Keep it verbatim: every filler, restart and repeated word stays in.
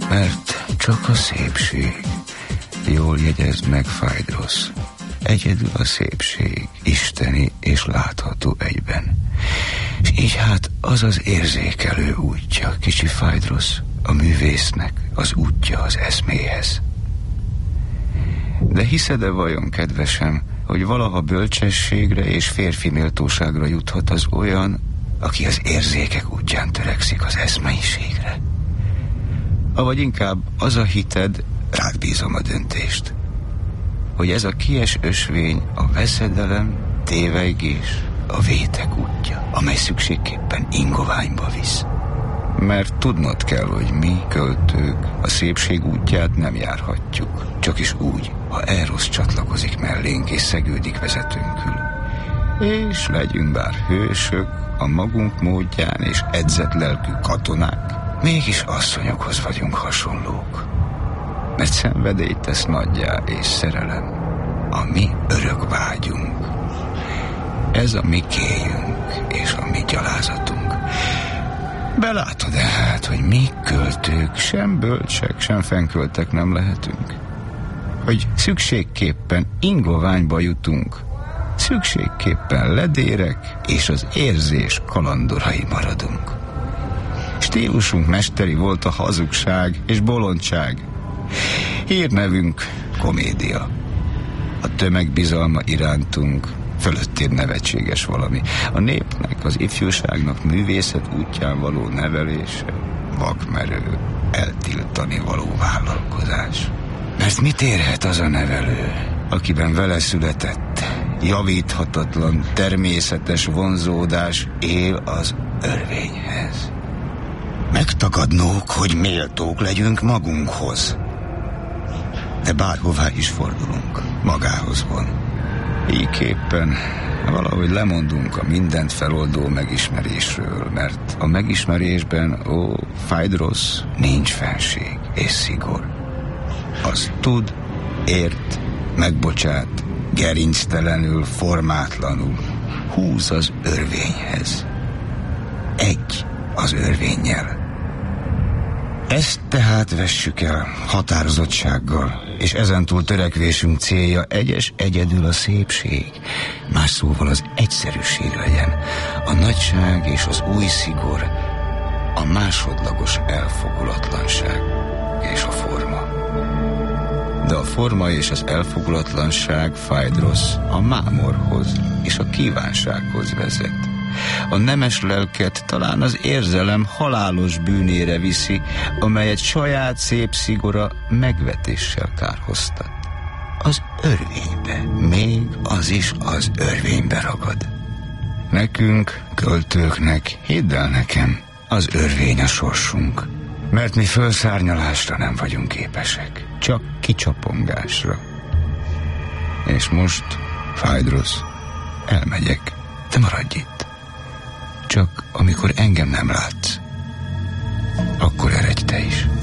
Mert csak a szépség, jól jegyezd meg, Phaedrosz, egyedül a szépség, isteni és látható egyben. És így hát az az érzékelő útja, kicsi Phaedrosz, a művésznek az útja az eszméhez. De hiszed-e vajon, kedvesem, hogy valaha bölcsességre és férfi méltóságra juthat az olyan, aki az érzékek útján törekszik az eszmeiségre? Avagy inkább az a hited, rád bízom a döntést, hogy ez a kies ösvény a veszedelem, tévejgés, a vétek útja, amely szükségképpen ingoványba visz. Mert tudnod kell, hogy mi, költők, a szépség útját nem járhatjuk, csak is úgy, ha Erosz csatlakozik mellénk és szegődik vezetőnkül. És legyünk bár hősök, a magunk módján és edzett lelkű katonák, mégis asszonyokhoz vagyunk hasonlók. Mert szenvedélyt tesz nagyjá és szerelem, a mi örök vágyunk. Ez a mi kéjünk és a mi gyalázatunk. Belátod-e hát, hogy mi költők sem bölcsek, sem fenköltek nem lehetünk? Hogy szükségképpen ingoványba jutunk, szükségképpen ledérek és az érzés kalandorai maradunk. Stílusunk mesteri volt a hazugság és bolondság. Hírnevünk komédia. A tömeg bizalma irántunk fölöttébb nevetséges valami. A népnek, az ifjúságnak művészet útján való nevelése vakmerő, eltiltani való vállalkozás. Mert mit érhet az a nevelő, akiben vele született, javíthatatlan, természetes vonzódás él az örvényhez? Megtagadnók, hogy méltók legyünk magunkhoz. De bárhová is fordulunk, magához von. Ígyképpen valahogy lemondunk a mindent feloldó megismerésről, mert a megismerésben, ó, Phaedrosz, nincs fenség és szigor. Az tud, ért, megbocsát, gerinctelenül, formátlanul húz az örvényhez. Egy az örvénnyel. Ezt tehát vessük el határozottsággal, és ezentúl törekvésünk célja egyes egyedül a szépség, más szóval az egyszerűség legyen, a nagyság és az új szigor, a másodlagos elfogulatlanság és a forma. De a forma és az elfogulatlanság, Phaedrosz, a mámorhoz és a kívánsághoz vezet. A nemes lelket talán az érzelem halálos bűnére viszi, amelyet saját szép szigora megvetéssel kárhoztat. Az örvénybe, még az is az örvénybe ragad. Nekünk, költőknek, hidd el nekem, az örvény a sorsunk, mert mi fölszárnyalásra nem vagyunk képesek, csak kicsapongásra. És most, Phaedrosz, elmegyek, te maradj itt. Csak amikor engem nem látsz, akkor eredj te is.